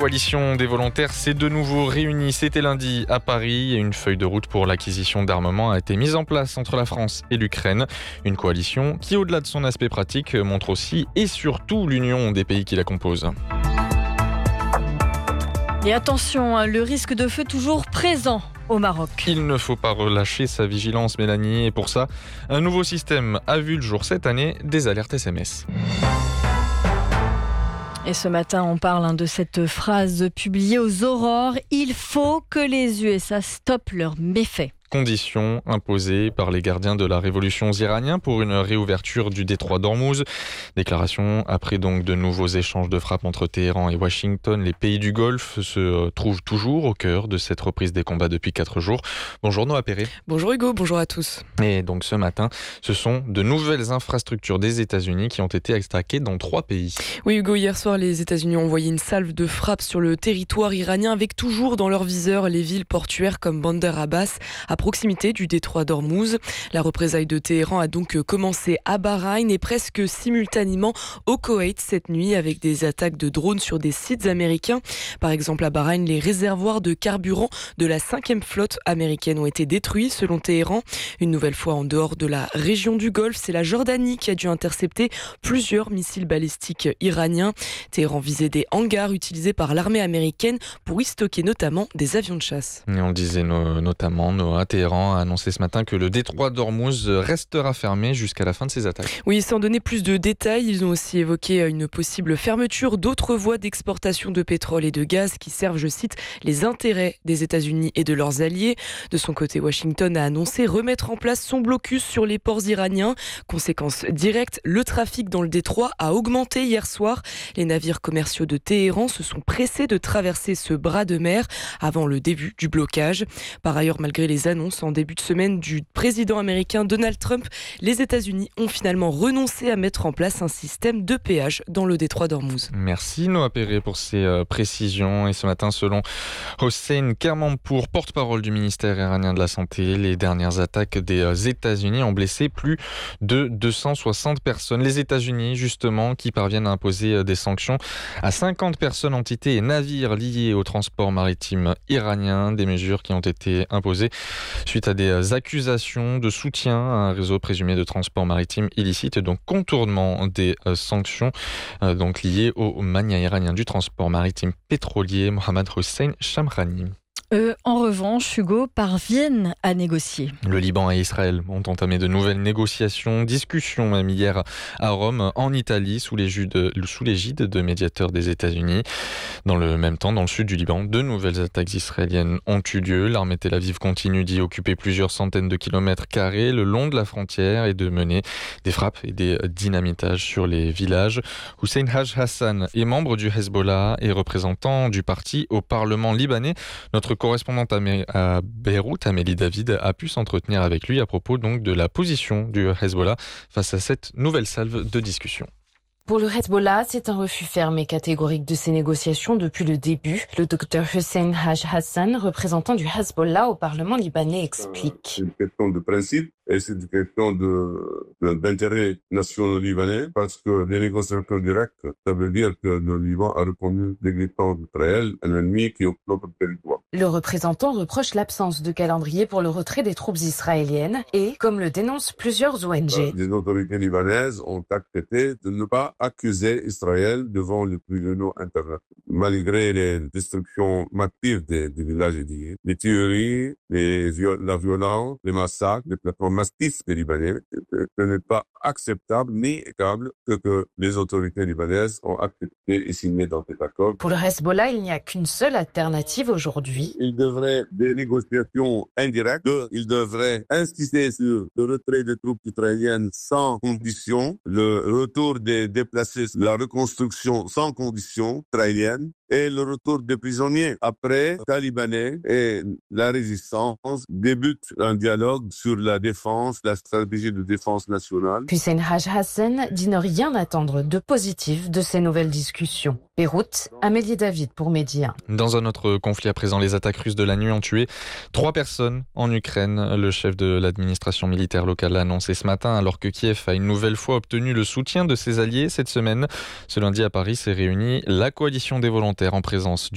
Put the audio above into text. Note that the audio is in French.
coalition des volontaires s'est de nouveau réunie. C'était lundi à Paris et une feuille de route pour l'acquisition d'armement a été mise en place entre la France et l'Ukraine. Une coalition qui, au-delà de son aspect pratique, montre aussi et surtout l'union des pays qui la composent. Et attention, le risque de feu toujours présent au Maroc. Il ne faut pas relâcher sa vigilance, Mélanie, et pour ça, un nouveau système a vu le jour cette année, des alertes SMS. Et ce matin, on parle de cette phrase publiée aux aurores. Il faut que les USA stoppent leurs méfaits. Conditions imposées par les gardiens de la révolution iranienne pour une réouverture du détroit d'Ormuz. Déclaration après donc de nouveaux échanges de frappes entre Téhéran et Washington. Les pays du Golfe se trouvent toujours au cœur de cette reprise des combats depuis 4 jours. Bonjour Noah Perret. Bonjour Hugo, bonjour à tous. Et donc ce matin, ce sont de nouvelles infrastructures des États-Unis qui ont été attaquées dans 3 pays. Oui Hugo, hier soir, les États-Unis ont envoyé une salve de frappes sur le territoire iranien avec toujours dans leur viseur les villes portuaires comme Bandar Abbas, à proximité du détroit d'Ormuz. La représaille de Téhéran a donc commencé à Bahreïn et presque simultanément au Koweït cette nuit avec des attaques de drones sur des sites américains. Par exemple à Bahreïn, les réservoirs de carburant de la 5e flotte américaine ont été détruits selon Téhéran. Une nouvelle fois en dehors de la région du Golfe, c'est la Jordanie qui a dû intercepter plusieurs missiles balistiques iraniens. Téhéran visait des hangars utilisés par l'armée américaine pour y stocker notamment des avions de chasse. Et on le disait notamment, Noah, Téhéran a annoncé ce matin que le détroit d'Ormuz restera fermé jusqu'à la fin de ses attaques. Oui, sans donner plus de détails, ils ont aussi évoqué une possible fermeture d'autres voies d'exportation de pétrole et de gaz qui servent, je cite, les intérêts des États-Unis et de leurs alliés. De son côté, Washington a annoncé remettre en place son blocus sur les ports iraniens. Conséquence directe, le trafic dans le détroit a augmenté hier soir. Les navires commerciaux de Téhéran se sont pressés de traverser ce bras de mer avant le début du blocage. Par ailleurs, malgré les annonces en début de semaine du président américain Donald Trump, les États-Unis ont finalement renoncé à mettre en place un système de péage dans le détroit d'Ormuz. Merci Noah Perret pour ces précisions. Et ce matin, selon Hossein Kermanpour, porte-parole du ministère iranien de la Santé, les dernières attaques des États-Unis ont blessé plus de 260 personnes. Les États-Unis, justement, qui parviennent à imposer des sanctions à 50 personnes, entités et navires liés au transport maritime iranien. Des mesures qui ont été imposées suite à des accusations de soutien à un réseau présumé de transport maritime illicite et donc contournement des sanctions donc liées au mania iranien du transport maritime pétrolier Mohammad Hossein Shamkhani. En revanche, Hugo, parviennent à négocier. Le Liban et Israël ont entamé de nouvelles négociations, discussions même hier à Rome, en Italie, sous l'égide de médiateurs des États-Unis. Dans le même temps, dans le sud du Liban, de nouvelles attaques israéliennes ont eu lieu. L'armée Tel Aviv continue d'y occuper plusieurs centaines de kilomètres carrés le long de la frontière et de mener des frappes et des dynamitages sur les villages. Hussein Haj Hassan est membre du Hezbollah et représentant du parti au Parlement libanais. Notre correspondante à Beyrouth, Amélie David, a pu s'entretenir avec lui à propos donc de la position du Hezbollah face à cette nouvelle salve de discussion. Pour le Hezbollah, c'est un refus ferme et catégorique de ces négociations depuis le début. Le docteur Hussein Haj Hassan, représentant du Hezbollah au Parlement libanais, explique. C'est une question de principe et c'est une question d'intérêt national libanais parce que les négociations directes, ça veut dire que le Liban a reconnu l'existence d'Israël, un ennemi qui occupe notre territoire. Le représentant reproche l'absence de calendrier pour le retrait des troupes israéliennes et, comme le dénoncent plusieurs ONG, les autorités libanaises ont accepté de ne pas accuser Israël devant les tribunaux internationaux. Malgré les destructions massives des villages édifiés, les tueries, la violence, les massacres, les traitements massifs des Libanais, ce n'est pas acceptable ni équitable que les autorités libanaises ont accepté et signé dans cet accord. Pour le Hezbollah, il n'y a qu'une seule alternative aujourd'hui. Il devrait des négociations indirectes. Il devrait insister sur le retrait des troupes israéliennes sans condition, le retour des déplacés, la reconstruction sans condition israélienne et le retour des prisonniers. Après, Talibanais et la résistance débutent un dialogue sur la défense, la stratégie de défense nationale. Hussein Haj Hassan dit ne rien attendre de positif de ces nouvelles discussions. Beyrouth, Amélie David pour Média. Dans un autre conflit à présent, les attaques russes de la nuit ont tué 3 personnes en Ukraine. Le chef de l'administration militaire locale l'a annoncé ce matin, alors que Kiev a une nouvelle fois obtenu le soutien de ses alliés cette semaine. Ce lundi à Paris s'est réunie la coalition des volontaires en présence